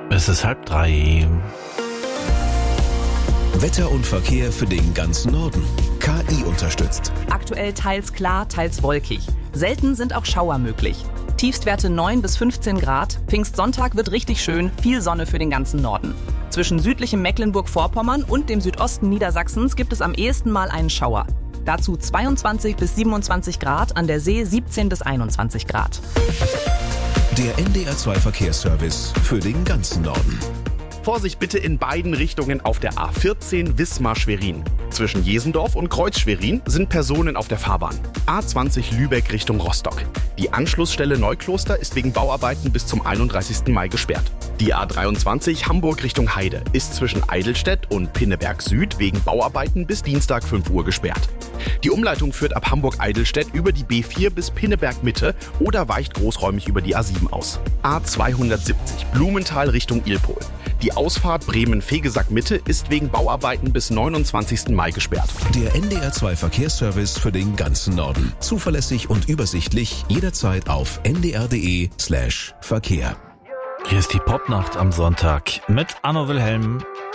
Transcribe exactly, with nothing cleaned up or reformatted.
Es ist halb drei. Wetter und Verkehr für den ganzen Norden. K I unterstützt. Aktuell teils klar, teils wolkig. Selten sind auch Schauer möglich. Tiefstwerte neun bis fünfzehn Grad. Pfingstsonntag wird richtig schön, viel Sonne für den ganzen Norden. Zwischen südlichem Mecklenburg-Vorpommern und dem Südosten Niedersachsens gibt es am ehesten mal einen Schauer. Dazu zweiundzwanzig bis siebenundzwanzig Grad, an der See siebzehn bis einundzwanzig Grad. Der N D R zwei Verkehrsservice für den ganzen Norden. Vorsicht bitte in beiden Richtungen auf der A vierzehn Wismar-Schwerin. Zwischen Jesendorf und Kreuz-Schwerin sind Personen auf der Fahrbahn. A zwanzig Lübeck Richtung Rostock. Die Anschlussstelle Neukloster ist wegen Bauarbeiten bis zum einunddreißigsten Mai gesperrt. Die A dreiundzwanzig Hamburg Richtung Heide ist zwischen Eidelstedt und Pinneberg Süd wegen Bauarbeiten bis Dienstag fünf Uhr gesperrt. Die Umleitung führt ab Hamburg-Eidelstedt über die B vier bis Pinneberg Mitte oder weicht großräumig über die A sieben aus. A zweihundertsiebzig Blumenthal Richtung Ilpol. Die Ausfahrt Bremen-Fegesack Mitte ist wegen Bauarbeiten bis neunundzwanzigsten Mai gesperrt. Der N D R zwei Verkehrsservice für den ganzen Norden. Zuverlässig und übersichtlich, jederzeit auf n d r punkt d e slash Verkehr. Hier ist die Popnacht am Sonntag mit Anno Wilhelm.